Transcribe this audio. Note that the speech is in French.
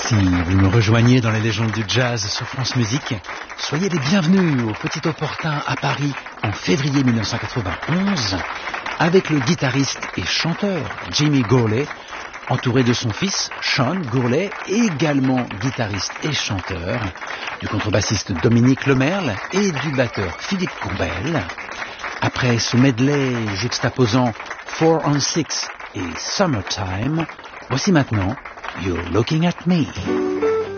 Si vous me rejoignez dans les légendes du jazz sur France Musique, soyez les bienvenus au Petit Opportun à Paris en février 1991 avec le guitariste et chanteur Jimmy Gourley, entouré de son fils Sean Gourley, également guitariste et chanteur, du contrebassiste Dominique Lemerle et du batteur Philippe Courbel. Après ce medley juxtaposant 4 on 6 et Summertime, voici maintenant You're Looking at Me.